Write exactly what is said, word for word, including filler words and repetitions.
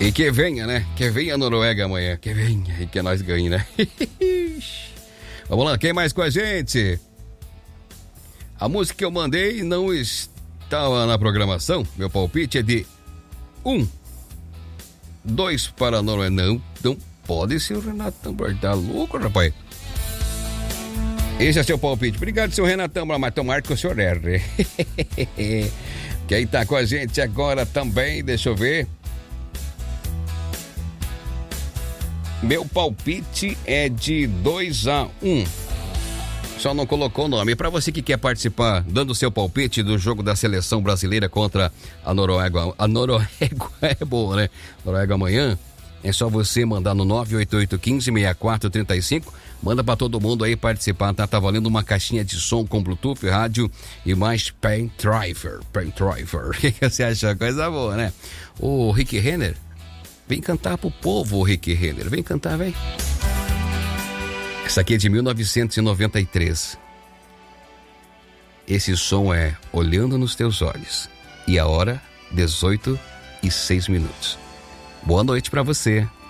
E que venha, né? Que venha a Noruega amanhã. Que venha e que nós ganhe, né? Vamos lá, quem mais com a gente? A música que eu mandei não estava na programação. Meu palpite é de um. Dois para a Noruega. Não, não pode ser o Renatão. Tá louco, rapaz? Esse é seu palpite. Obrigado, seu Renatão, mas tomara que o senhor erre. Quem tá com a gente agora também, deixa eu ver. Meu palpite é de dois a um. Só não colocou o nome. Para você que quer participar, dando o seu palpite do jogo da seleção brasileira contra a Noruega. A Noruega é boa, né? Noruega amanhã. É só você mandar no nove oito oito um cinco, seis quatro três cinco. Manda para todo mundo aí participar, tá? Tá valendo uma caixinha de som com Bluetooth, rádio e mais pen driver. Pen driver. O que você acha? Coisa boa, né? O Rick Renner. Vem cantar pro povo, o Rick Renner. Vem cantar, vem. Essa aqui é de mil novecentos e noventa e três. Esse som é Olhando nos Teus Olhos. E a hora, dezoito e seis minutos. Boa noite pra você.